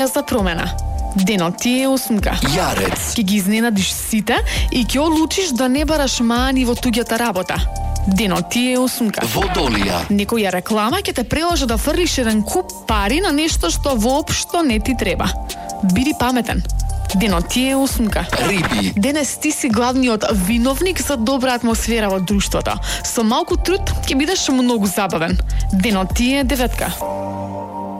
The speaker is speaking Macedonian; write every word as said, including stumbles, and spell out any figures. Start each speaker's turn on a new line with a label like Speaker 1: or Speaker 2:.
Speaker 1: за промена. Денот ти е осмка.
Speaker 2: Јарец.
Speaker 1: Ке ги изненадиш сите и ќе одлучиш да не бараш мани во туѓата работа. Денот ти е осмка.
Speaker 2: Водолија.
Speaker 1: Некоја реклама ќе те прелажа да фрлиш еден куп пари на нешто што воопшто не ти треба. Биди паметен. Денот ти е осмка.
Speaker 2: Риби.
Speaker 1: Денес ти си главниот виновник за добра атмосфера во друштвото. Со малку труд ќе бидеш многу забавен. Денот ти е деветка.